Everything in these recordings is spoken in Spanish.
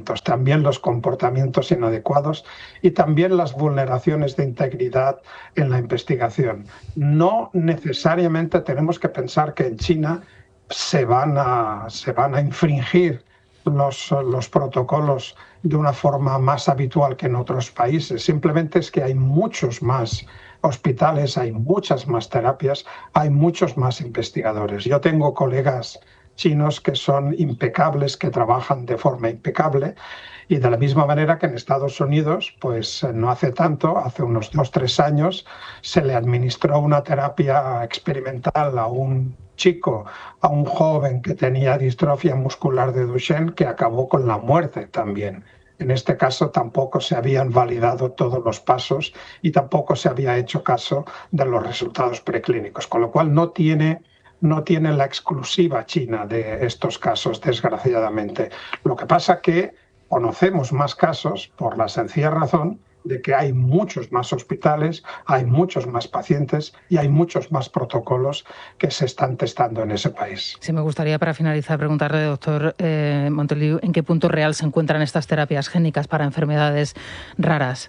comportamientos, también los comportamientos inadecuados y también las vulneraciones de integridad en la investigación. No necesariamente tenemos que pensar que en China se van a infringir los protocolos de una forma más habitual que en otros países. Simplemente es que hay muchos más hospitales, hay muchas más terapias, hay muchos más investigadores. Yo tengo colegas chinos que son impecables, que trabajan de forma impecable, y de la misma manera que en Estados Unidos, pues no hace tanto, hace unos 2 o 3 años, se le administró una terapia experimental a un chico, a un joven que tenía distrofia muscular de Duchenne, que acabó con la muerte también. En este caso tampoco se habían validado todos los pasos y tampoco se había hecho caso de los resultados preclínicos, con lo cual no tiene la exclusiva China de estos casos, desgraciadamente. Lo que pasa que conocemos más casos por la sencilla razón de que hay muchos más hospitales, hay muchos más pacientes y hay muchos más protocolos que se están testando en ese país. Sí, me gustaría para finalizar preguntarle, doctor Montoliu, ¿en qué punto real se encuentran estas terapias génicas para enfermedades raras?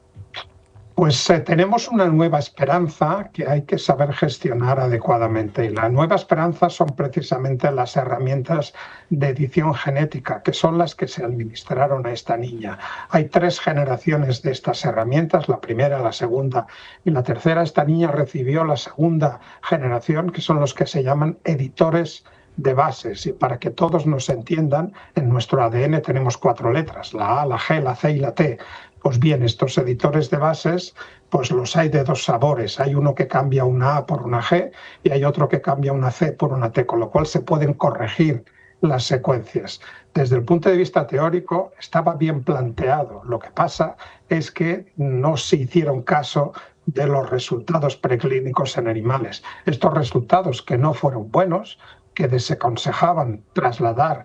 Pues tenemos una nueva esperanza que hay que saber gestionar adecuadamente. Y la nueva esperanza son precisamente las herramientas de edición genética, que son las que se administraron a esta niña. Hay 3 generaciones de estas herramientas, la primera, la segunda y la tercera. Esta niña recibió la segunda generación, que son los que se llaman editores de bases. Y para que todos nos entiendan, en nuestro ADN tenemos 4 letras, la A, la G, la C y la T. Pues bien, estos editores de bases, pues los hay de 2 sabores. Hay uno que cambia una A por una G y hay otro que cambia una C por una T, con lo cual se pueden corregir las secuencias. Desde el punto de vista teórico estaba bien planteado. Lo que pasa es que no se hicieron caso de los resultados preclínicos en animales. Estos resultados que no fueron buenos, que desaconsejaban trasladar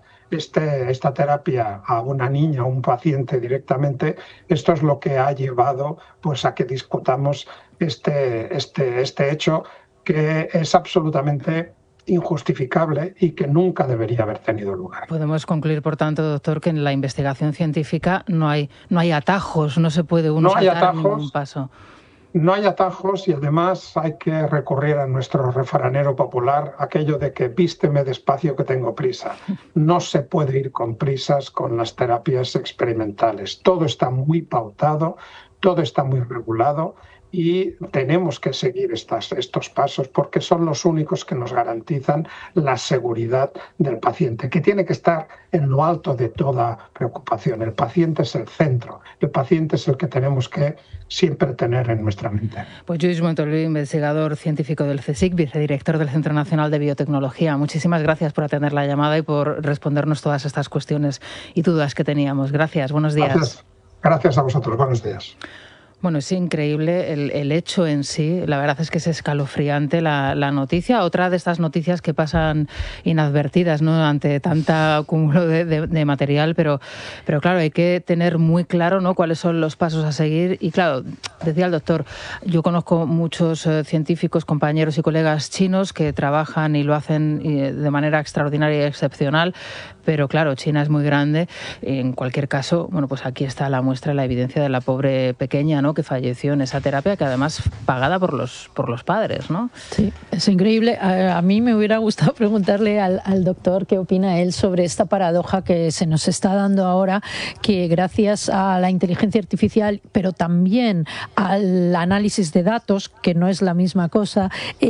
esta terapia a una niña o un paciente directamente, esto es lo que ha llevado pues a que discutamos este hecho que es absolutamente injustificable y que nunca debería haber tenido lugar. Podemos concluir, por tanto, doctor, que en la investigación científica no hay atajos, no se puede uno saltar ningún paso. No hay atajos y además hay que recurrir a nuestro refranero popular, aquello de que vísteme despacio que tengo prisa. No se puede ir con prisas con las terapias experimentales. Todo está muy pautado, todo está muy regulado y tenemos que seguir estos pasos porque son los únicos que nos garantizan la seguridad del paciente, que tiene que estar en lo alto de toda preocupación. El paciente es el centro, el paciente es el que tenemos que siempre tener en nuestra mente. Pues Lluís Montoliu, investigador científico del CSIC, vicedirector del Centro Nacional de Biotecnología. Muchísimas gracias por atender la llamada y por respondernos todas estas cuestiones y dudas que teníamos. Gracias, buenos días. Gracias a vosotros, buenos días. Bueno, es increíble el hecho en sí. La verdad es que es escalofriante la noticia. Otra de estas noticias que pasan inadvertidas, ¿no?, ante tanto acúmulo de material, pero claro, hay que tener muy claro, ¿no?, cuáles son los pasos a seguir. Y claro, decía el doctor, yo conozco muchos científicos, compañeros y colegas chinos que trabajan y lo hacen de manera extraordinaria y excepcional, pero claro, China es muy grande. En cualquier caso, bueno, pues aquí está la muestra, la evidencia de la pobre pequeña, ¿no?, que falleció en esa terapia, que además pagada por los padres, ¿no? Sí, es increíble. A mí me hubiera gustado preguntarle al doctor qué opina él sobre esta paradoja que se nos está dando ahora, que gracias a la inteligencia artificial, pero también al análisis de datos, que no es la misma cosa,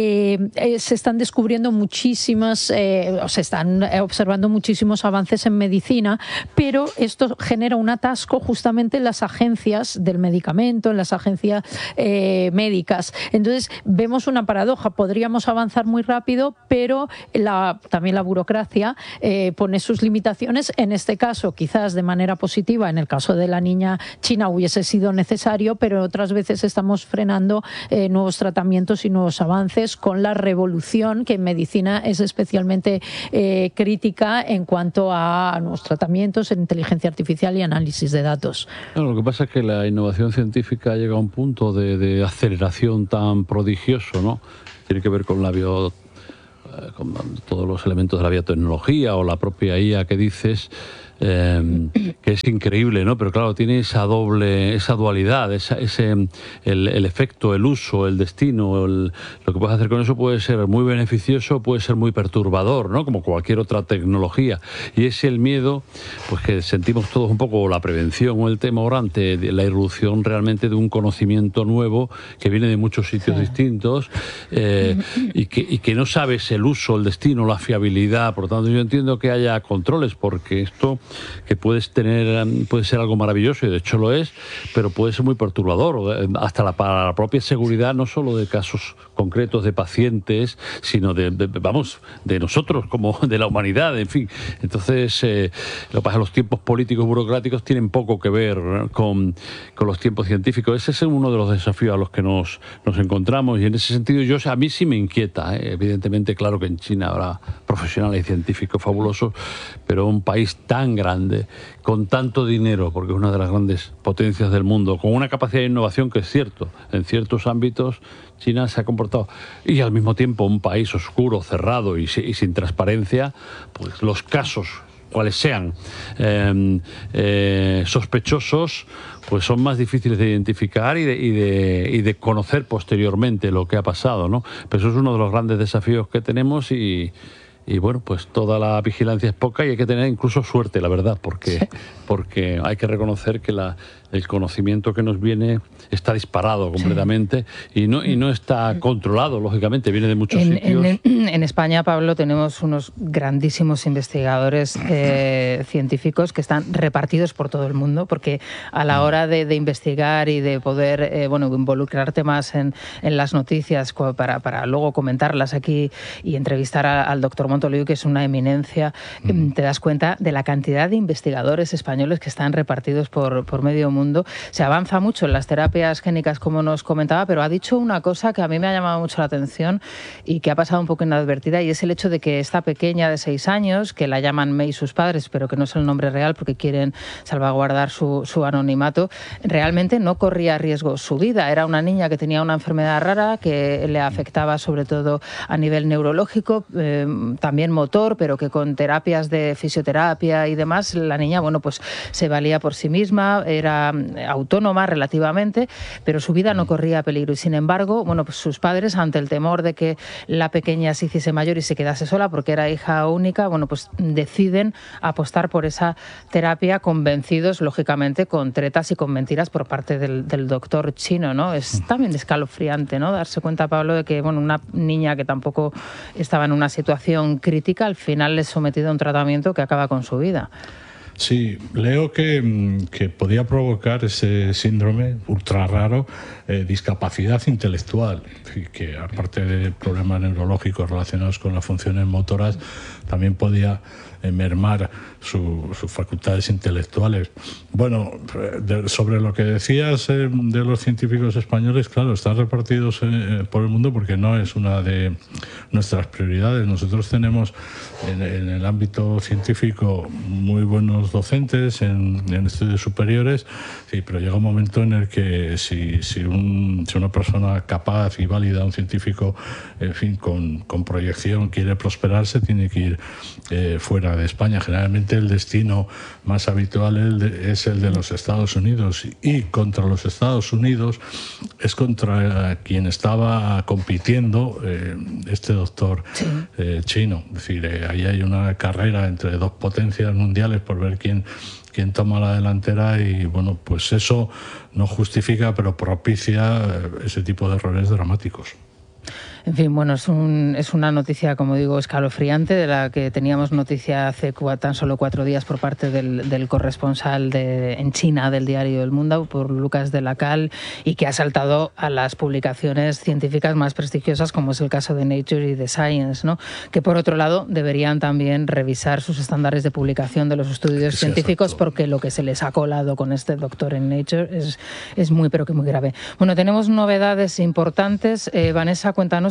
se están descubriendo muchísimas, o se están observando muchísimos avances en medicina, pero esto genera un atasco justamente en las agencias del medicamento, en las agencias médicas. Entonces vemos una paradoja, podríamos avanzar muy rápido, pero también la burocracia pone sus limitaciones. En este caso, quizás de manera positiva, en el caso de la niña china hubiese sido necesario, pero otras veces estamos frenando nuevos tratamientos y nuevos avances con la revolución que en medicina es especialmente crítica en cuanto a nuevos tratamientos en inteligencia artificial y análisis de datos. Claro, lo que pasa es que la innovación científica ha llegado a un punto de aceleración tan prodigioso, ¿no? Tiene que ver con con todos los elementos de la biotecnología o la propia IA que dices, que es increíble, ¿no? Pero claro, tiene esa dualidad, el efecto, el uso, el destino, lo que puedes hacer con eso puede ser muy beneficioso, puede ser muy perturbador, ¿no? Como cualquier otra tecnología. Y es el miedo, pues que sentimos todos un poco, la prevención o el temor ante la irrupción realmente de un conocimiento nuevo que viene de muchos sitios distintos y que no sabes el uso, el destino, la fiabilidad. Por lo tanto, yo entiendo que haya controles, porque esto que puede ser algo maravilloso, y de hecho lo es, pero puede ser muy perturbador, hasta para la propia seguridad, no solo de casos concretos de pacientes, sino de nosotros, como de la humanidad, en fin. Entonces, lo que pasa, los tiempos políticos burocráticos tienen poco que ver, ¿no?, con los tiempos científicos. Ese es uno de los desafíos a los que nos encontramos, y en ese sentido a mí sí me inquieta. Evidentemente, claro que en China habrá profesionales y científicos fabulosos, pero un país tan grande, con tanto dinero, porque es una de las grandes potencias del mundo, con una capacidad de innovación que es cierto, en ciertos ámbitos China se ha comportado, y al mismo tiempo un país oscuro, cerrado y sin transparencia, pues los casos, cuales sean sospechosos, pues son más difíciles de identificar y de conocer posteriormente lo que ha pasado, ¿no? Pero eso es uno de los grandes desafíos que tenemos, y bueno, pues toda la vigilancia es poca, y hay que tener incluso suerte, la verdad, porque hay que reconocer que el conocimiento que nos viene está disparado completamente, y no está controlado, lógicamente, viene de muchos sitios. En España, Pablo, tenemos unos grandísimos investigadores científicos que están repartidos por todo el mundo, porque a la hora de investigar y de poder involucrarte más en las noticias para luego comentarlas aquí y entrevistar al doctor Montoliu, que es una eminencia, te das cuenta de la cantidad de investigadores españoles que están repartidos por medio mundo. Se avanza mucho en las terapias génicas, como nos comentaba, pero ha dicho una cosa que a mí me ha llamado mucho la atención y que ha pasado un poco inadvertida, y es el hecho de que esta pequeña de 6 años, que la llaman May sus padres, pero que no es el nombre real porque quieren salvaguardar su anonimato, realmente no corría riesgo su vida. Era una niña que tenía una enfermedad rara que le afectaba sobre todo a nivel neurológico, también motor, pero que con terapias de fisioterapia y demás, la niña, pues se valía por sí misma, era autónoma relativamente, pero su vida no corría peligro. Y sin embargo, pues sus padres, ante el temor de que la pequeña se hiciese mayor y se quedase sola porque era hija única, pues deciden apostar por esa terapia, convencidos, lógicamente, con tretas y con mentiras por parte del doctor chino, ¿no? Es también escalofriante, ¿no?, darse cuenta, Pablo, de que una niña que tampoco estaba en una situación crítica, al final es sometida a un tratamiento que acaba con su vida. Sí, leo que podía provocar ese síndrome ultra raro, discapacidad intelectual, que aparte de problemas neurológicos relacionados con las funciones motoras, también podía mermar sus facultades intelectuales. Bueno, sobre lo que decías de los científicos españoles, claro, están repartidos por el mundo porque no es una de nuestras prioridades. Nosotros tenemos en el ámbito científico muy buenos docentes en estudios superiores, sí, pero llega un momento en el que si una persona capaz y válida, un científico, en fin, con proyección, quiere prosperarse, tiene que ir fuera de España. Generalmente el destino más habitual es el de los Estados Unidos, y contra los Estados Unidos es contra quien estaba compitiendo este doctor chino. Es decir, ahí hay una carrera entre dos potencias mundiales por ver quién toma la delantera, y pues eso no justifica, pero propicia ese tipo de errores dramáticos. En fin, es una noticia, como digo, escalofriante, de la que teníamos noticia hace tan solo 4 días por parte del corresponsal en China del diario El Mundo, por Lucas de la Cal, y que ha saltado a las publicaciones científicas más prestigiosas, como es el caso de Nature y de Science, ¿no?, que por otro lado deberían también revisar sus estándares de publicación de los estudios científicos, exacto, porque lo que se les ha colado con este doctor en Nature es muy, pero que muy grave. Bueno, tenemos novedades importantes. Vanessa, cuéntanos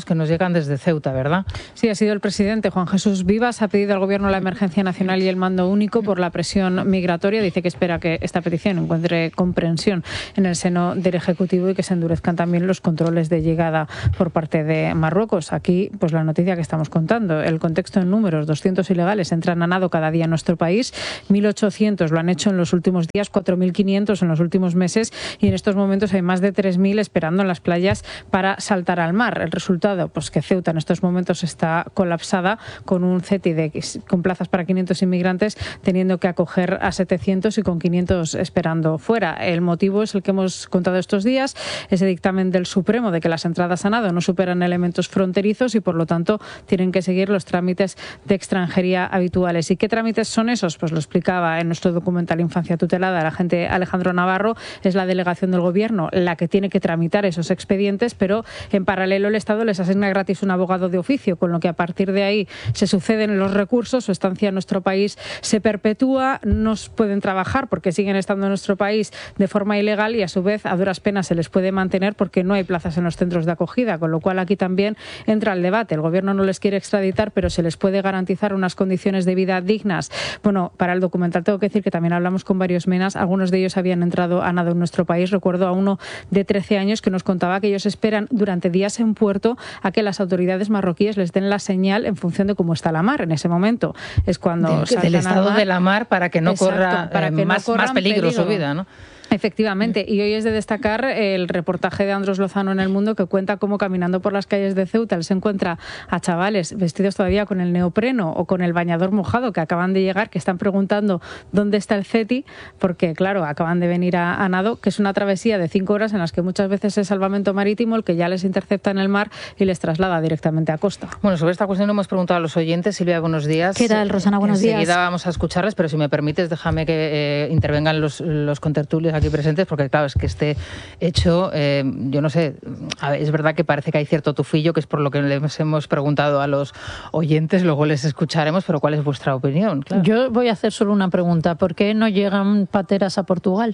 ciudadanos que nos llegan desde Ceuta, ¿verdad? Sí, ha sido el presidente Juan Jesús Vivas, ha pedido al Gobierno la emergencia nacional y el mando único por la presión migratoria. Dice que espera que esta petición encuentre comprensión en el seno del Ejecutivo y que se endurezcan también los controles de llegada por parte de Marruecos. Aquí, pues la noticia que estamos contando, el contexto en números: 200 ilegales entran a nado cada día en nuestro país, 1.800 lo han hecho en los últimos días, 4.500 en los últimos meses, y en estos momentos hay más de 3.000 esperando en las playas para saltar al mar. El resultado, pues que Ceuta en estos momentos está colapsada, con un CETI con plazas para 500 inmigrantes, teniendo que acoger a 700 y con 500 esperando fuera. El motivo es el que hemos contado estos días, ese dictamen del Supremo de que las entradas a nado no superan elementos fronterizos y por lo tanto tienen que seguir los trámites de extranjería habituales. ¿Y qué trámites son esos? Pues lo explicaba en nuestro documental Infancia Tutelada el agente Alejandro Navarro. Es la delegación del Gobierno la que tiene que tramitar esos expedientes, pero en paralelo el Estado les asigna gratis un abogado de oficio, con lo que a partir de ahí se suceden los recursos, su estancia en nuestro país se perpetúa, no pueden trabajar porque siguen estando en nuestro país de forma ilegal y a su vez a duras penas se les puede mantener porque no hay plazas en los centros de acogida, con lo cual aquí también entra el debate. El Gobierno no les quiere extraditar, pero se les puede garantizar unas condiciones de vida dignas. Bueno, para el documental tengo que decir que también hablamos con varios menas, algunos de ellos habían entrado a nado en nuestro país. Recuerdo a uno de 13 años que nos contaba que ellos esperan durante días en puerto a que las autoridades marroquíes les den la señal en función de cómo está la mar en ese momento. Es cuando del estado de la mar, para que no corra más peligro su vida, ¿no? Efectivamente, y hoy es de destacar el reportaje de Andros Lozano en El Mundo, que cuenta cómo caminando por las calles de Ceuta él se encuentra a chavales vestidos todavía con el neopreno o con el bañador mojado que acaban de llegar, que están preguntando dónde está el CETI, porque claro, acaban de venir a nado, que es una travesía de 5 horas en las que muchas veces es salvamento marítimo el que ya les intercepta en el mar y les traslada directamente a costa. Bueno, sobre esta cuestión hemos preguntado a los oyentes. Silvia, buenos días. ¿Qué tal, Rosana? Buenos días. Enseguida vamos a escucharles, pero si me permites, déjame que intervengan los contertulios aquí presentes, porque claro, es que este hecho, yo no sé, es verdad que parece que hay cierto tufillo, que es por lo que les hemos preguntado a los oyentes, luego les escucharemos, pero ¿cuál es vuestra opinión? Claro. Yo voy a hacer solo una pregunta. ¿Por qué no llegan pateras a Portugal?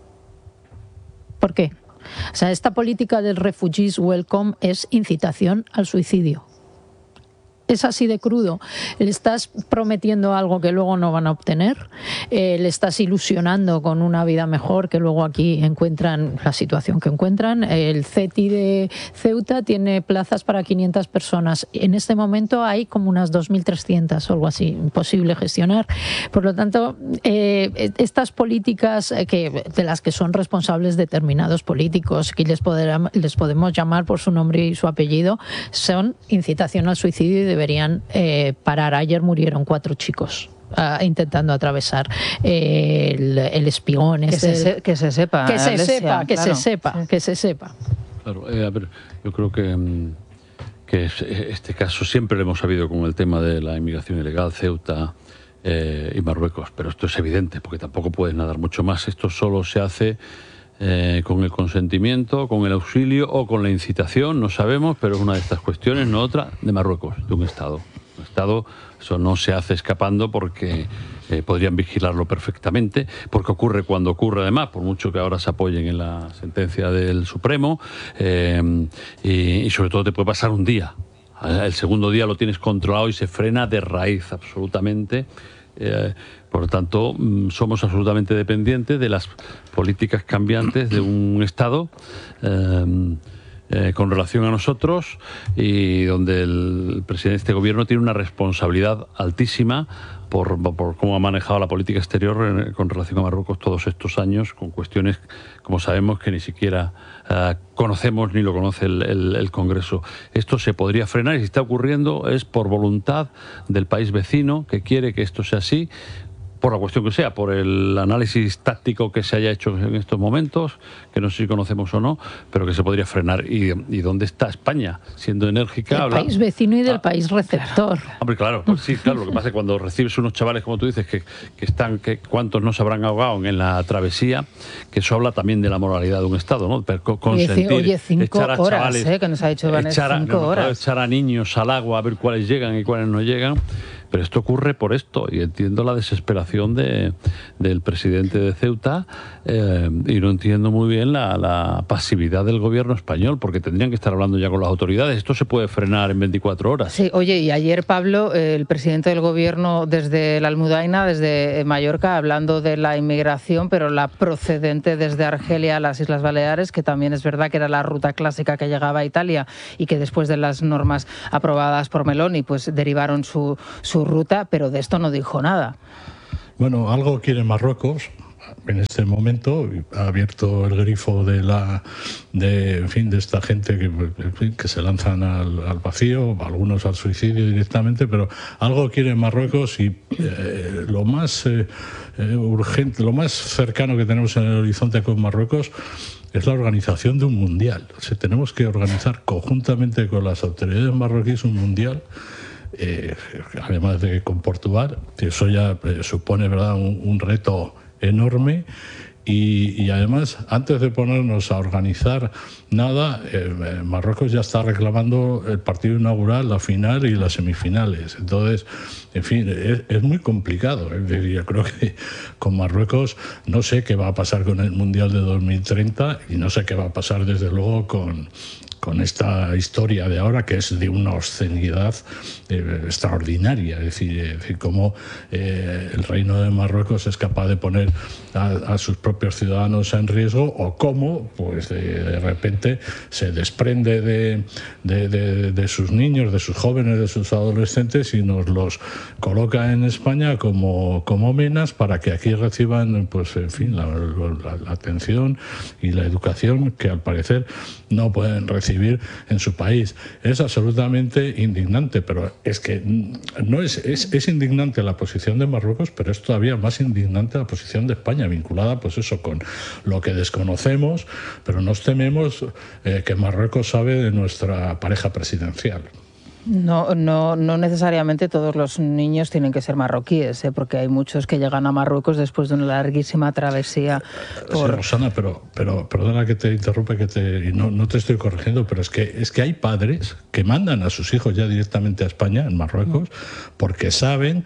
¿Por qué? O sea, esta política del refugees welcome es incitación al suicidio. Es así de crudo. Le estás prometiendo algo que luego no van a obtener, le estás ilusionando con una vida mejor que luego aquí encuentran la situación que encuentran. El CETI de Ceuta tiene plazas para 500 personas. En este momento hay como unas 2.300 o algo así, imposible gestionar. Por lo tanto, estas políticas de las que son responsables determinados políticos, que les podemos llamar por su nombre y su apellido, son incitación al suicidio y deberían parar. Ayer murieron 4 chicos intentando atravesar el espigón. Que se sepa. Claro, a ver, yo creo que este caso siempre lo hemos sabido con el tema de la inmigración ilegal, Ceuta y Marruecos, pero esto es evidente porque tampoco puedes nadar mucho más. Esto solo se hace con el consentimiento, con el auxilio o con la incitación, no sabemos, pero es una de estas cuestiones, no otra, de Marruecos, de un Estado. Un Estado, eso no se hace escapando porque podrían vigilarlo perfectamente, porque ocurre cuando ocurre además, por mucho que ahora se apoyen en la sentencia del Supremo, y sobre todo te puede pasar un día. El segundo día lo tienes controlado y se frena de raíz absolutamente. Por lo tanto, somos absolutamente dependientes de las políticas cambiantes de un Estado con relación a nosotros, y donde el presidente de este gobierno tiene una responsabilidad altísima por cómo ha manejado la política exterior con relación a Marruecos todos estos años, con cuestiones, como sabemos, que ni siquiera conocemos ni lo conoce el Congreso. Esto se podría frenar, y si está ocurriendo es por voluntad del país vecino, que quiere que esto sea así, por la cuestión que sea, por el análisis táctico que se haya hecho en estos momentos, que no sé si conocemos o no, pero que se podría frenar. ¿Y dónde está España? Siendo enérgica... Del país vecino y del país receptor. Hombre, claro, pues sí, claro. Lo que pasa es que cuando recibes unos chavales, como tú dices, que cuántos no se habrán ahogado en la travesía, que eso habla también de la moralidad de un Estado, ¿no? Consentir, oye, 5 echar a chavales, chavales, que nos ha dicho Vanessa, 5 horas. Echar a niños al agua a ver cuáles llegan y cuáles no llegan. Pero esto ocurre por esto, y entiendo la desesperación del presidente de Ceuta, y no entiendo muy bien la pasividad del gobierno español, porque tendrían que estar hablando ya con las autoridades. Esto se puede frenar en 24 horas. Sí, oye, y ayer, Pablo, el presidente del gobierno desde la Almudaina, desde Mallorca, hablando de la inmigración, pero la procedente desde Argelia a las Islas Baleares, que también es verdad que era la ruta clásica que llegaba a Italia y que después de las normas aprobadas por Meloni, pues derivaron su ruta, pero de esto no dijo nada. Bueno, algo quiere Marruecos. En este momento ha abierto el grifo de esta gente que se lanzan al vacío, algunos al suicidio directamente, pero algo quiere Marruecos, y lo más urgente, lo más cercano que tenemos en el horizonte con Marruecos es la organización de un mundial. O sea, tenemos que organizar conjuntamente con las autoridades marroquíes un mundial. Además de con Portugal, que eso ya supone, ¿verdad?, un reto enorme, y además, antes de ponernos a organizar nada, Marruecos ya está reclamando el partido inaugural, la final y las semifinales. Entonces, en fin, es muy complicado. Es decir, yo creo que con Marruecos no sé qué va a pasar con el Mundial de 2030, y no sé qué va a pasar desde luego con esta historia de ahora, que es de una obscenidad extraordinaria. Es decir, cómo el Reino de Marruecos es capaz de poner a sus propios ciudadanos en riesgo, o cómo pues de repente se desprende de sus niños, de sus jóvenes, de sus adolescentes, y nos los coloca en España como menas para que aquí reciban, pues en fin, la atención y la educación que al parecer no pueden recibir en su país. Es absolutamente indignante, pero es que no es indignante la posición de Marruecos, pero es todavía más indignante la posición de España, vinculada pues eso con lo que desconocemos, pero nos tememos que Marruecos sabe de nuestra pareja presidencial. No necesariamente todos los niños tienen que ser marroquíes, porque hay muchos que llegan a Marruecos después de una larguísima travesía. Sí, Rosana, pero perdona que te interrumpa, y no te estoy corrigiendo, pero es que hay padres que mandan a sus hijos ya directamente a España, en Marruecos, porque saben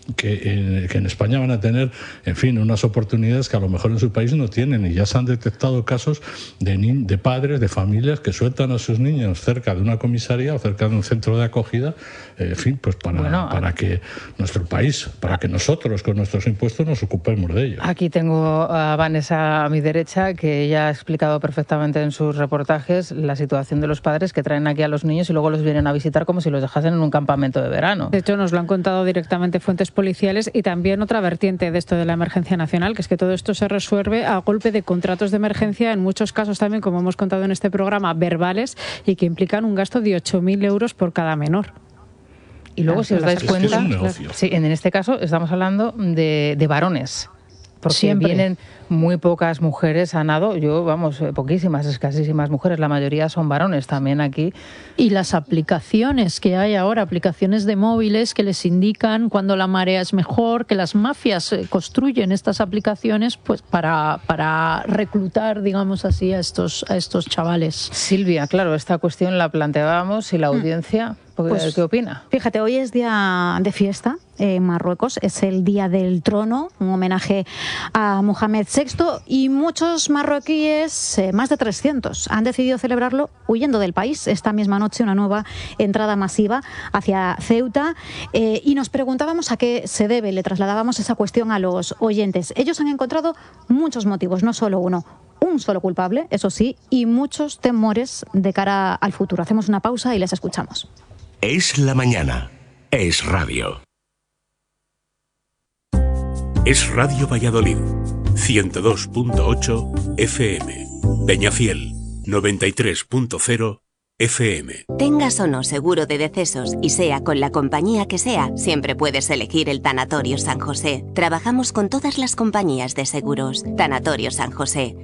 que en España van a tener, en fin, unas oportunidades que a lo mejor en su país no tienen, y ya se han detectado casos de padres, de familias que sueltan a sus niños cerca de una comisaría o cerca de un centro de acogida, en fin, pues para que nuestro país, para que nosotros con nuestros impuestos nos ocupemos de ello. Aquí tengo a Vanessa a mi derecha, que ella ha explicado perfectamente en sus reportajes la situación de los padres que traen aquí a los niños y luego los vienen a visitar como si los dejasen en un campamento de verano. De hecho, nos lo han contado directamente fuentes policiales, y también otra vertiente de esto de la emergencia nacional, que es que todo esto se resuelve a golpe de contratos de emergencia, en muchos casos también, como hemos contado en este programa, verbales, y que implican un gasto de 8.000 euros por cada menor. Y luego, si os dais cuenta, sí, en este caso estamos hablando de varones, porque siempre vienen muy pocas mujeres a nado, poquísimas, escasísimas mujeres, la mayoría son varones también aquí. Y las aplicaciones que hay ahora, aplicaciones de móviles que les indican cuando la marea es mejor, que las mafias construyen estas aplicaciones pues para reclutar, digamos así, a estos chavales. Silvia, claro, esta cuestión la planteábamos, y la audiencia, pues, ¿qué opina? Fíjate, hoy es día de fiesta en Marruecos, es el Día del Trono, un homenaje a Mohamed VI, y muchos marroquíes, más de 300, han decidido celebrarlo huyendo del país. Esta misma noche una nueva entrada masiva hacia Ceuta, y nos preguntábamos a qué se debe, le trasladábamos esa cuestión a los oyentes. Ellos han encontrado muchos motivos, no solo uno. Un solo culpable, eso sí, y muchos temores de cara al futuro. Hacemos una pausa y les escuchamos. Es la mañana. Es radio. Es Radio Valladolid. 102.8 FM. Peñafiel. 93.0 FM. Tengas o no seguro de decesos y sea con la compañía que sea, siempre puedes elegir el Tanatorio San José. Trabajamos con todas las compañías de seguros. Tanatorio San José,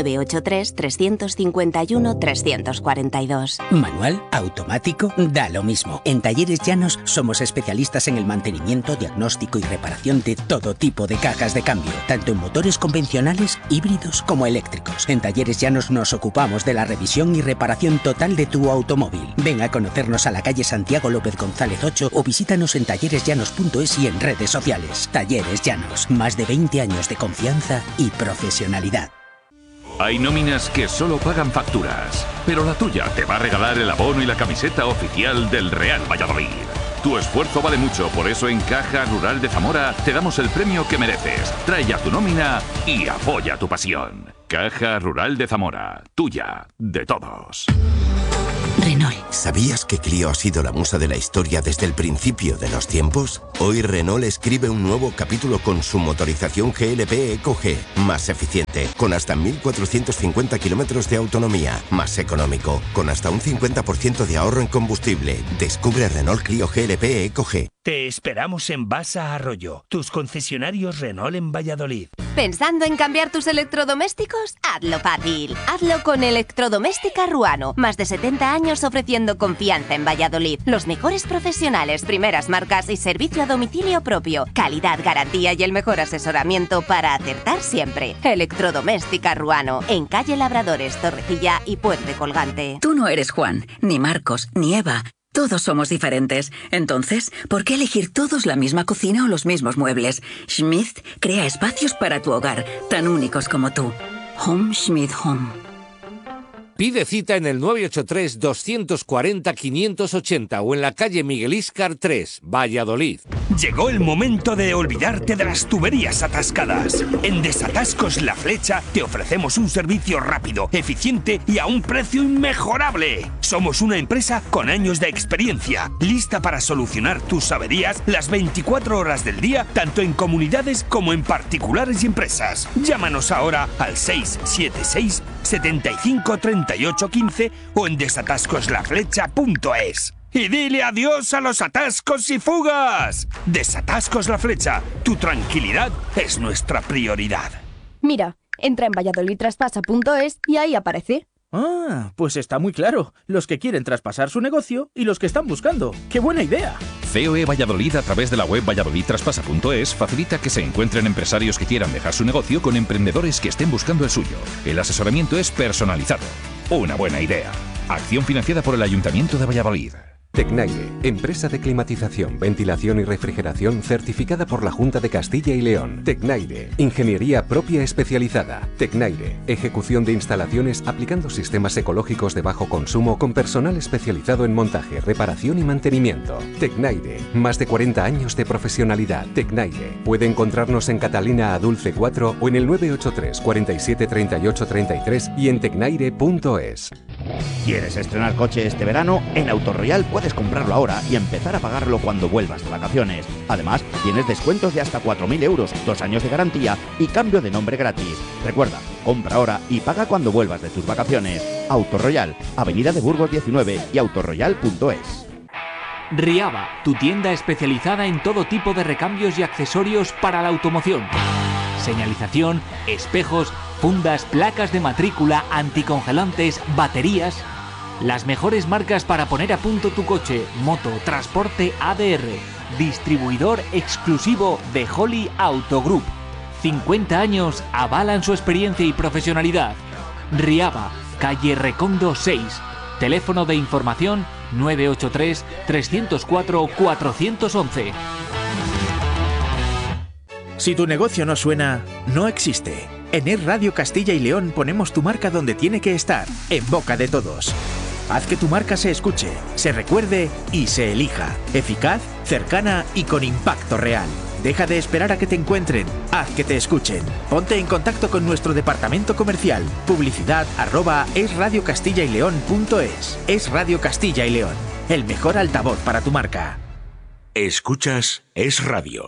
983-351-342. Manual, automático, da lo mismo. En Talleres Llanos somos especialistas en el mantenimiento, diagnóstico y reparación de todo tipo de cajas de cambio, tanto en motores convencionales, híbridos como eléctricos. En Talleres Llanos nos ocupamos de la revisión y reparación total de tu tu automóvil. Ven a conocernos a la calle Santiago López González 8 o visítanos en talleresllanos.es y en redes sociales. Talleres Llanos, más de 20 años de confianza y profesionalidad. Hay nóminas que solo pagan facturas, pero la tuya te va a regalar el abono y la camiseta oficial del Real Valladolid. Tu esfuerzo vale mucho, por eso en Caja Rural de Zamora te damos el premio que mereces. Trae ya tu nómina y apoya tu pasión. Caja Rural de Zamora, tuya, de todos. Renault. ¿Sabías que Clio ha sido la musa de la historia desde el principio de los tiempos? Hoy Renault escribe un nuevo capítulo con su motorización GLP EcoG, más eficiente, con hasta 1.450 kilómetros de autonomía, más económico, con hasta un 50% de ahorro en combustible. Descubre Renault Clio GLP EcoG. Te esperamos en Basa Arroyo, tus concesionarios Renault en Valladolid. ¿Pensando en cambiar tus electrodomésticos? Hazlo fácil. Hazlo con Electrodoméstica Ruano. Más de 70 años ofreciendo confianza en Valladolid. Los mejores profesionales, primeras marcas y servicio a domicilio propio. Calidad, garantía y el mejor asesoramiento para acertar siempre. Electrodoméstica Ruano. En calle Labradores, Torrecilla y Puente Colgante. Tú no eres Juan, ni Marcos, ni Eva. Todos somos diferentes. Entonces, ¿por qué elegir todos la misma cocina o los mismos muebles? Schmidt crea espacios para tu hogar, tan únicos como tú. Home Schmidt Home. Pide cita en el 983-240-580 o en la calle Miguel Íscar 3, Valladolid. Llegó el momento de olvidarte de las tuberías atascadas. En Desatascos La Flecha te ofrecemos un servicio rápido, eficiente y a un precio inmejorable. Somos una empresa con años de experiencia, lista para solucionar tus averías las 24 horas del día, tanto en comunidades como en particulares y empresas. Llámanos ahora al 676 75 38 15 o en desatascoslaflecha.es. Y dile adiós a los atascos y fugas. Desatascos La Flecha, tu tranquilidad es nuestra prioridad. Mira, entra en valladolidtraspasa.es y ahí aparece. Ah, pues está muy claro. Los que quieren traspasar su negocio y los que están buscando. ¡Qué buena idea! COE Valladolid, a través de la web valladolidtraspasa.es, facilita que se encuentren empresarios que quieran dejar su negocio con emprendedores que estén buscando el suyo. El asesoramiento es personalizado. Una buena idea. Acción financiada por el Ayuntamiento de Valladolid. Tecnaire, empresa de climatización, ventilación y refrigeración certificada por la Junta de Castilla y León. Tecnaire, ingeniería propia especializada. Tecnaire, ejecución de instalaciones aplicando sistemas ecológicos de bajo consumo con personal especializado en montaje, reparación y mantenimiento. Tecnaire, más de 40 años de profesionalidad. Tecnaire, puede encontrarnos en Catalina a Dulce 4 o en el 983 47 38 33 y en tecnaire.es. ¿Quieres estrenar coche este verano? En Autoroyal puedes comprarlo ahora y empezar a pagarlo cuando vuelvas de vacaciones. Además, tienes descuentos de hasta 4.000 euros, 2 años de garantía y cambio de nombre gratis. Recuerda, compra ahora y paga cuando vuelvas de tus vacaciones. Autoroyal, Avenida de Burgos 19 y autoroyal.es. Riaba, tu tienda especializada en todo tipo de recambios y accesorios para la automoción. Señalización, espejos, fundas, placas de matrícula, anticongelantes, baterías. Las mejores marcas para poner a punto tu coche, moto, transporte ADR. Distribuidor exclusivo de Holly Auto Group. 50 años avalan su experiencia y profesionalidad. Riaba, calle Recondo 6. Teléfono de información 983 304 411. Si tu negocio no suena, no existe. En Es Radio Castilla y León ponemos tu marca donde tiene que estar, en boca de todos. Haz que tu marca se escuche, se recuerde y se elija. Eficaz, cercana y con impacto real. Deja de esperar a que te encuentren, haz que te escuchen. Ponte en contacto con nuestro departamento comercial. Publicidad@esradiocastillayleon.es. Es Radio Castilla y León, el mejor altavoz para tu marca. Escuchas Es Radio.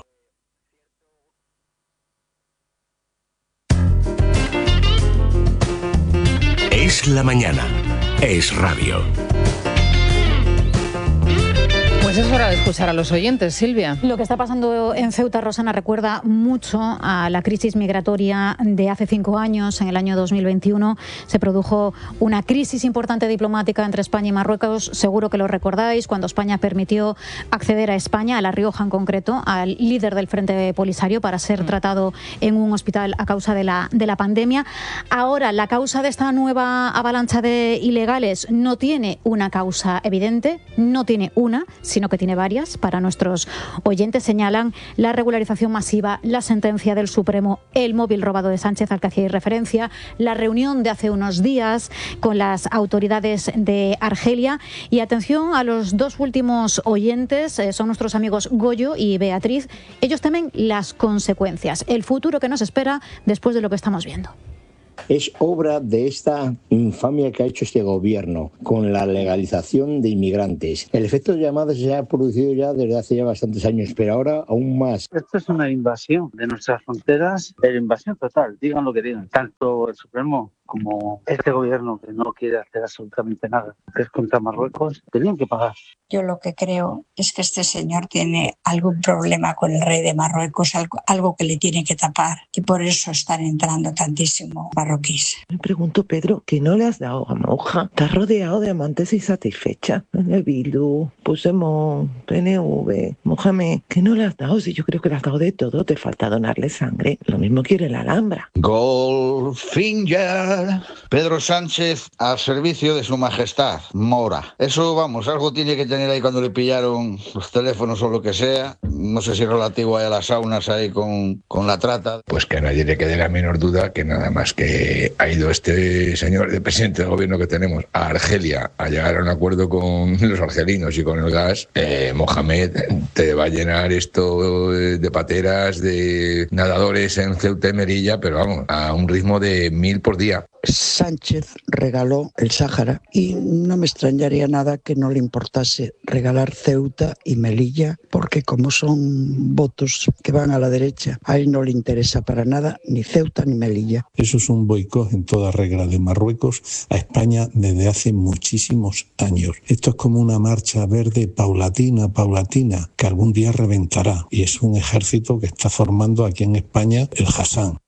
Es la mañana. Es Radio. Pues Pues es hora de escuchar a los oyentes, Silvia. Lo que está pasando en Ceuta, Rosana, recuerda mucho a la crisis migratoria de hace 5 años. En el año 2021 se produjo una crisis importante diplomática entre España y Marruecos. Seguro que lo recordáis, cuando España permitió acceder a España, a La Rioja en concreto, al líder del Frente Polisario para ser tratado en un hospital a causa de la pandemia. Ahora, la causa de esta nueva avalancha de ilegales no tiene una causa evidente, no tiene una, sino que tiene varias. Para nuestros oyentes señalan la regularización masiva, la sentencia del Supremo, el móvil robado de Sánchez al que hacíais referencia, la reunión de hace unos días con las autoridades de Argelia. Y atención a los dos últimos oyentes, son nuestros amigos Goyo y Beatriz. Ellos temen las consecuencias, el futuro que nos espera después de lo que estamos viendo. Es obra de esta infamia que ha hecho este gobierno con la legalización de inmigrantes. El efecto de llamada se ha producido ya desde hace ya bastantes años, pero ahora aún más. Esto es una invasión de nuestras fronteras, invasión total, digan lo que digan. Tanto el Supremo como este gobierno, que no quiere hacer absolutamente nada, que es contra Marruecos, tenían que pagar. Yo lo que creo es que este señor tiene algún problema con el rey de Marruecos, algo que le tiene que tapar, y por eso están entrando tantísimo marroquíes. Me pregunto, Pedro, ¿que no le has dado a Moja? Estás rodeado de amantes y satisfecha. El Bildu, Puigdemont, PNV, Mohamed, ¿que no le has dado? Si yo creo que le has dado de todo, te falta donarle sangre. Lo mismo quiere la Alhambra. Goldfinger, Pedro Sánchez al servicio de su majestad, Mora. Eso, vamos, algo tiene que tener ahí cuando le pillaron los teléfonos o lo que sea. No sé si relativo a las saunas ahí con la trata. Pues que a nadie le quede la menor duda que nada más que ha ido este señor, el presidente del gobierno que tenemos, a Argelia a llegar a un acuerdo con los argelinos y con el gas, Mohamed te va a llenar esto de pateras, de nadadores en Ceuta y Melilla, pero vamos, a un ritmo de 1000 por día. Sánchez regaló el Sáhara y no me extrañaría nada que no le importase regalar Ceuta y Melilla, porque como son votos que van a la derecha, a él no le interesa para nada ni Ceuta ni Melilla. Eso es un boicot en toda regla de Marruecos a España desde hace muchísimos años. Esto es como una marcha verde paulatina, que algún día reventará, y es un ejército que está formando aquí en España el Hassan.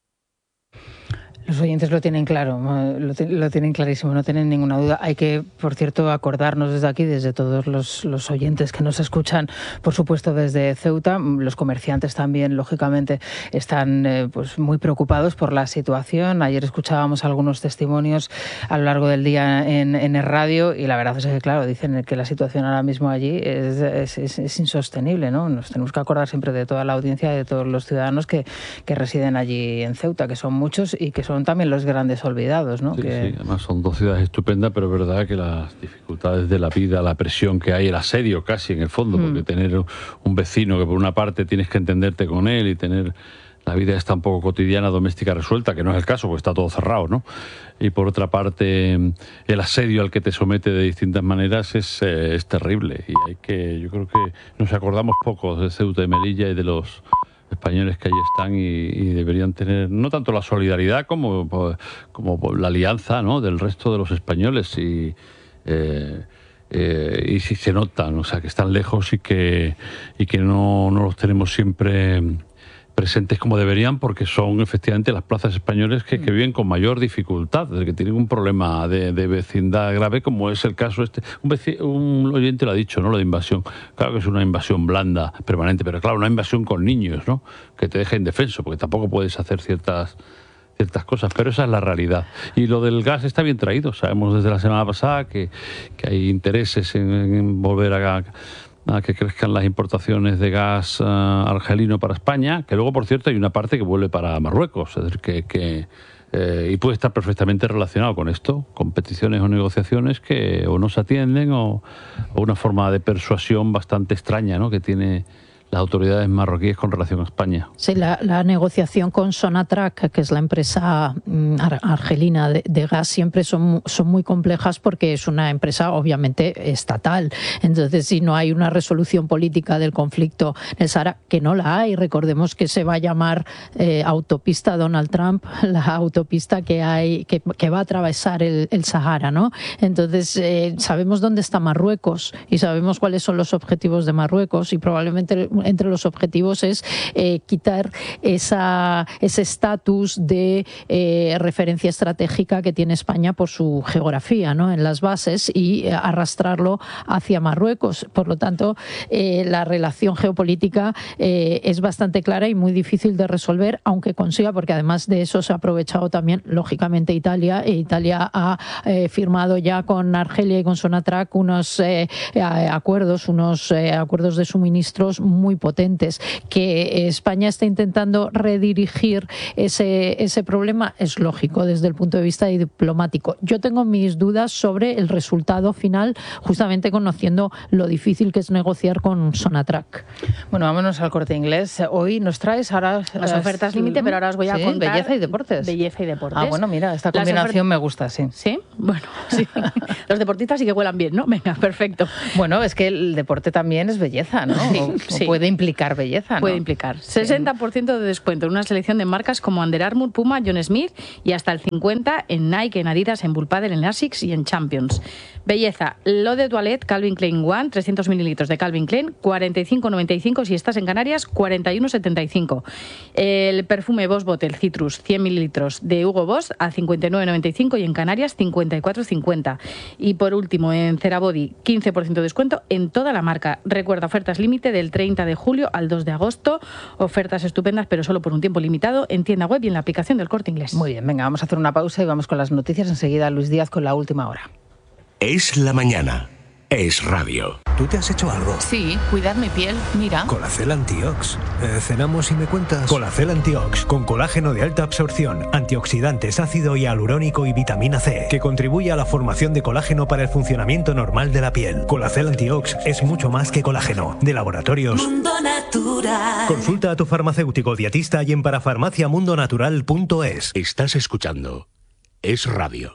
Los oyentes lo tienen claro, lo tienen clarísimo, no tienen ninguna duda. Hay que, por cierto, acordarnos desde aquí, desde todos los oyentes que nos escuchan, por supuesto desde Ceuta. Los comerciantes también, lógicamente, están pues muy preocupados por la situación. Ayer escuchábamos algunos testimonios a lo largo del día en el radio, y la verdad es que, claro, dicen que la situación ahora mismo allí es insostenible, ¿no? Nos tenemos que acordar siempre de toda la audiencia, de todos los ciudadanos que residen allí en Ceuta, que son muchos y que son también los grandes olvidados, ¿no? Sí, sí, además son dos ciudades estupendas, pero es verdad que las dificultades de la vida, la presión que hay, el asedio casi en el fondo, porque tener un vecino que por una parte tienes que entenderte con él y tener la vida está un poco cotidiana, doméstica resuelta, que no es el caso, porque está todo cerrado, ¿no? Y por otra parte, el asedio al que te somete de distintas maneras es terrible. Y yo creo que nos acordamos poco de Ceuta y Melilla y de los españoles que allí están y deberían tener no tanto la solidaridad como la alianza, ¿no?, del resto de los españoles y si se notan, o sea, que están lejos y que no los tenemos siempre presentes como deberían, porque son efectivamente las plazas españoles que viven con mayor dificultad, que tienen un problema de vecindad grave, como es el caso este. Un oyente lo ha dicho, ¿no?, lo de invasión. Claro que es una invasión blanda, permanente, pero claro, una invasión con niños, ¿no?, que te deja indefenso, porque tampoco puedes hacer ciertas cosas, pero esa es la realidad. Y lo del gas está bien traído. Sabemos desde la semana pasada que hay intereses en volver a que crezcan las importaciones de gas argelino para España, que luego, por cierto, hay una parte que vuelve para Marruecos, es decir, y puede estar perfectamente relacionado con esto, con peticiones o negociaciones que o no se atienden o una forma de persuasión bastante extraña, ¿no?, que tiene las autoridades marroquíes con relación a España. Sí, la negociación con Sonatrach, que es la empresa argelina de gas, siempre son muy complejas porque es una empresa obviamente estatal. Entonces, si no hay una resolución política del conflicto en el Sahara, que no la hay, recordemos que se va a llamar autopista Donald Trump, la autopista que va a atravesar el Sahara, ¿no? Entonces, sabemos dónde está Marruecos y sabemos cuáles son los objetivos de Marruecos, y probablemente entre los objetivos es quitar ese estatus de referencia estratégica que tiene España por su geografía, ¿no?, en las bases, y arrastrarlo hacia Marruecos. Por lo tanto, la relación geopolítica es bastante clara y muy difícil de resolver, aunque consiga, porque además de eso se ha aprovechado también, lógicamente, Italia. Italia ha firmado ya con Argelia y con Sonatrach unos acuerdos de suministros muy potentes. Que España está intentando redirigir ese problema es lógico desde el punto de vista diplomático. Yo tengo mis dudas sobre el resultado final, justamente conociendo lo difícil que es negociar con Sonatrach. Bueno, vámonos al Corte Inglés. Hoy nos traes ahora las ofertas límite, pero ahora os voy a contar belleza y deportes. Belleza y deportes. Ah, bueno, mira, esta combinación me gusta, sí. ¿Sí? Bueno, sí. Los deportistas sí que huelan bien, ¿no? Venga, perfecto. Bueno, es que el deporte también es belleza, ¿no? Sí. Puede implicar belleza, ¿no? Puede implicar. 60% de descuento en una selección de marcas como Under Armour, Puma, John Smith, y hasta el 50% en Nike, en Adidas, en Bullpadel, en Asics y en Champions. Belleza, L'Eau de Toilette Calvin Klein One, 300 mililitros de Calvin Klein, 45,95, si estás en Canarias, 41,75. El perfume Boss Bottle Citrus, 100 mililitros de Hugo Boss, a 59,95, y en Canarias, 54,50. Y por último, en CeraBody, 15% de descuento en toda la marca. Recuerda, ofertas límite del 30 de julio al 2 de agosto. Ofertas estupendas, pero solo por un tiempo limitado, en tienda web y en la aplicación del Corte Inglés. Muy bien, venga, vamos a hacer una pausa y vamos con las noticias. Enseguida Luis Díaz con la última hora. Es la mañana. Es radio. ¿Tú te has hecho algo? Sí, cuidar mi piel, mira. Colacel Antiox. Cenamos y me cuentas. Colacel Antiox, con colágeno de alta absorción, antioxidantes, ácido hialurónico y vitamina C, que contribuye a la formación de colágeno para el funcionamiento normal de la piel. Colacel Antiox es mucho más que colágeno. De Laboratorios Mundo Natural. Consulta a tu farmacéutico dietista y en parafarmaciamundonatural.es. Estás escuchando Es Radio.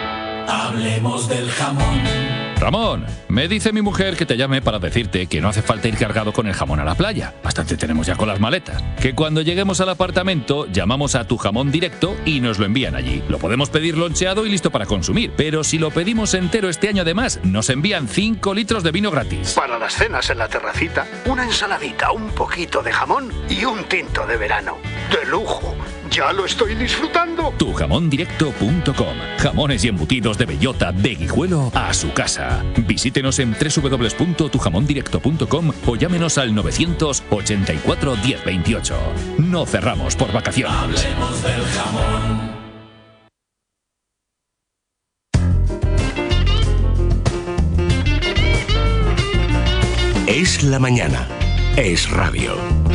Hablemos del jamón. Ramón, me dice mi mujer que te llame para decirte que no hace falta ir cargado con el jamón a la playa. Bastante tenemos ya con las maletas. Que cuando lleguemos al apartamento llamamos a Tu Jamón Directo y nos lo envían allí. Lo podemos pedir loncheado y listo para consumir. Pero si lo pedimos entero este año, además, nos envían 5 litros de vino gratis. Para las cenas en la terracita, una ensaladita, un poquito de jamón y un tinto de verano. ¡De lujo! ¡Ya lo estoy disfrutando! Tujamondirecto.com. Jamones y embutidos de bellota, de Guijuelo a su casa. Visítenos en www.tujamondirecto.com o llámenos al 984 1028. No cerramos por vacaciones. Hablemos del jamón. Es la mañana. Es radio.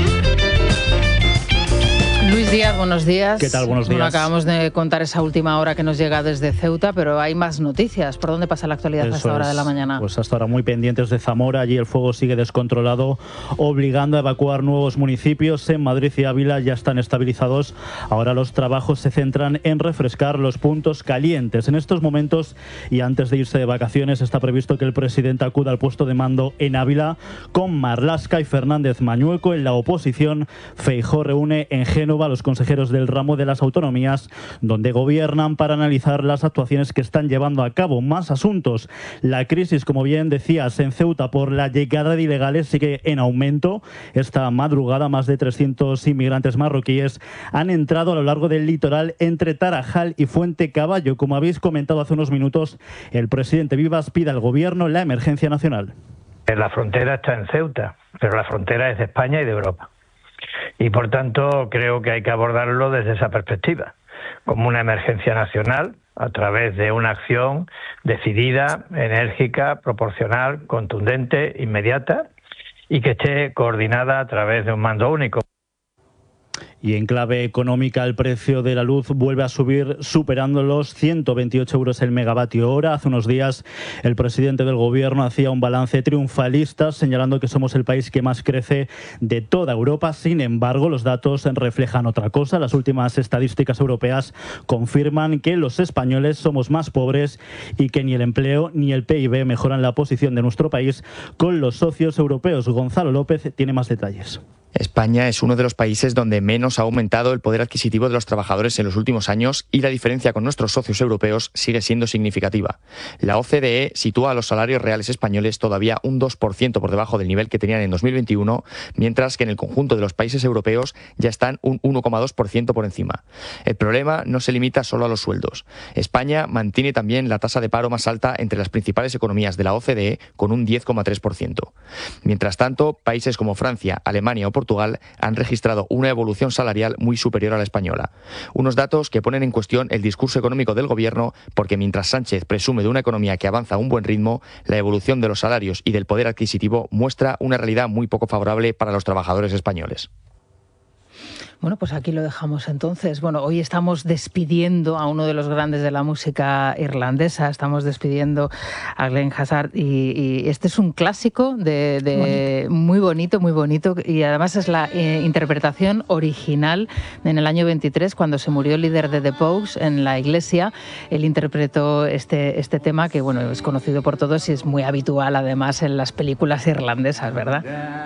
Luis Díaz, buenos días. ¿Qué tal? Buenos días. Bueno, acabamos de contar esa última hora que nos llega desde Ceuta, pero hay más noticias. ¿Por dónde pasa la actualidad a esta hora de la mañana? Pues hasta ahora muy pendientes de Zamora. Allí el fuego sigue descontrolado, obligando a evacuar nuevos municipios. En Madrid y Ávila ya están estabilizados. Ahora los trabajos se centran en refrescar los puntos calientes. En estos momentos, y antes de irse de vacaciones, está previsto que el presidente acuda al puesto de mando en Ávila con Marlaska y Fernández Mañueco. En la oposición, Feijóo reúne en Génova a los consejeros del ramo de las autonomías, donde gobiernan, para analizar las actuaciones que están llevando a cabo. Más asuntos. La crisis, como bien decías, en Ceuta por la llegada de ilegales sigue en aumento. Esta madrugada más de 300 inmigrantes marroquíes han entrado a lo largo del litoral entre Tarajal y Fuente Caballo. Como habéis comentado hace unos minutos, el presidente Vivas pide al gobierno la emergencia nacional. La frontera está en Ceuta, pero la frontera es de España y de Europa. Y por tanto creo que hay que abordarlo desde esa perspectiva, como una emergencia nacional a través de una acción decidida, enérgica, proporcional, contundente, inmediata y que esté coordinada a través de un mando único. Y en clave económica, el precio de la luz vuelve a subir, superando los 128 euros el megavatio hora. Hace unos días, el presidente del Gobierno hacía un balance triunfalista, señalando que somos el país que más crece de toda Europa. Sin embargo, los datos reflejan otra cosa. Las últimas estadísticas europeas confirman que los españoles somos más pobres y que ni el empleo ni el PIB mejoran la posición de nuestro país con los socios europeos. Gonzalo López tiene más detalles. España es uno de los países donde menos ha aumentado el poder adquisitivo de los trabajadores en los últimos años y la diferencia con nuestros socios europeos sigue siendo significativa. La OCDE sitúa a los salarios reales españoles todavía un 2% por debajo del nivel que tenían en 2021, mientras que en el conjunto de los países europeos ya están un 1,2% por encima. El problema no se limita solo a los sueldos. España mantiene también la tasa de paro más alta entre las principales economías de la OCDE, con un 10,3%. Mientras tanto, países como Francia, Alemania o Portugal han registrado una evolución salarial muy superior a la española. Unos datos que ponen en cuestión el discurso económico del Gobierno, porque mientras Sánchez presume de una economía que avanza a un buen ritmo, la evolución de los salarios y del poder adquisitivo muestra una realidad muy poco favorable para los trabajadores españoles. Bueno, pues aquí lo dejamos entonces. Bueno, hoy estamos despidiendo a uno de los grandes de la música irlandesa, estamos despidiendo a Glenn Hazzard y este es un clásico de muy bonito, y además es la interpretación original en el año 23, cuando se murió el líder de The Pogues en la iglesia. Él interpretó este tema que, bueno, es conocido por todos y es muy habitual además en las películas irlandesas, ¿verdad?